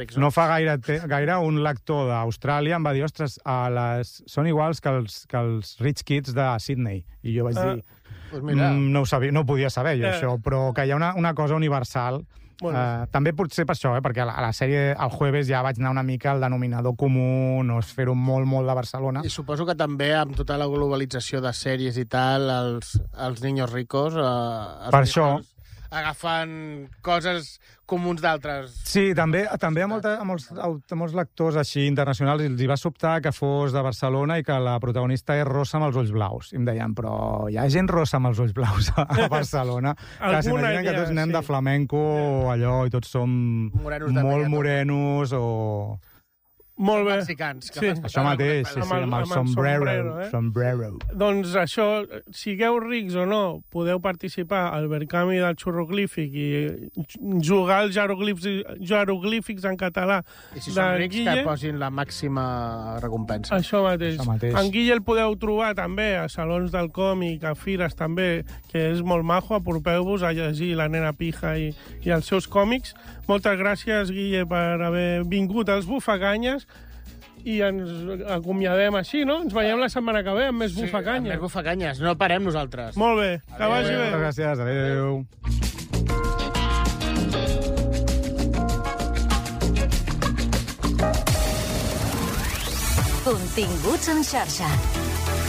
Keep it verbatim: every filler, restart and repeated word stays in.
No fa gaire, gaire un lector d'Austràlia em va dir, ostres, a les... són iguals que els, que els Rich Kids de Sydney. I jo vaig dir, ah, pues mira. mm, no, ho sabia, no ho podia saber, jo, yeah. això, però que hi ha una, una cosa universal. Bueno. Uh, també potser per això, eh, perquè a la, a la sèrie el jueves ja vaig anar una mica al denominador comú, no és fer-ho molt, molt de Barcelona. I suposo que també amb tota la globalització de sèries i tal, els, els niños ricos... Eh, els per això... agafant coses comuns d'altres. Sí, també, també a, molta, a, molts, a molts lectors així internacionals els hi va sobtar que fos de Barcelona i que la protagonista és rossa amb els ulls blaus. I em deien, però hi ha gent rossa amb els ulls blaus a Barcelona? Que s'imaginen que tots anem sí. de flamenco, allò, i tots som morenos molt morenos o... Molt bé. Mexicans. Sí. Això mateix, sí, sí, amb el, amb el sombrero. sombrero, eh? sombrero. Doncs això, sigueu rics o no, podeu participar al Verkami del Xurroglífic i jugar als jeroglífics, jeroglífics en català. I si són rics, Guille, que posin la màxima recompensa. Això mateix. Això mateix. En Guille el podeu trobar també a salons del còmic, a fires també, que és molt majo, apropeu-vos a llegir La nena pija i, i els seus còmics. Moltes gràcies, Guille, per haver vingut als Bufaganyes i ens acomiadem així, no? Ens veiem la setmana que ve amb més sí, Bufaganyes. Amb més Bufaganyes. No parem nosaltres. Molt bé. Que adéu, vagi bé. Moltes gràcies. Adéu. Continguts en xarxa.